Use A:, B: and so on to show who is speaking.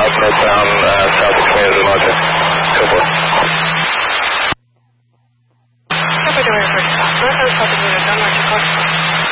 A: approach down south of community logic. Go for it.
B: Papa Juliet 45, Northwest Papa Juliet, Denmark,